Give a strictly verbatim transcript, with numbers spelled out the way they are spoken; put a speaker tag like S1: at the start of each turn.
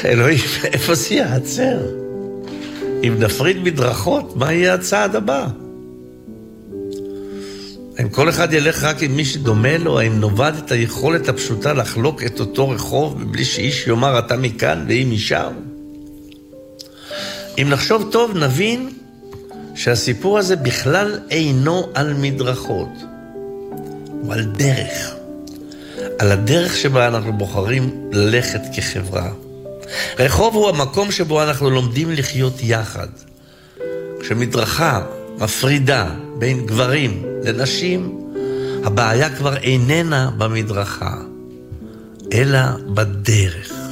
S1: אלוהים, איפה זה יעצר? אם נפריד מדרכות, מה יהיה הצעד הבא? האם כל אחד ילך רק עם מי שדומה לו? האם נובד את היכולת הפשוטה לחלוק את אותו רחוב מבלי שאיש יאמר אתה מכאן ואם משם? אם נחשוב טוב נבין שהסיפור הזה בכלל אינו על מדרכות, הוא על דרך, על הדרך שבה אנחנו בוחרים ללכת כחברה. רחוב הוא המקום שבו אנחנו לומדים לחיות יחד. כשמדרכה מפרידה בין גברים לנשים, הבעיה כבר איננה במדרכה, אלא בדרך.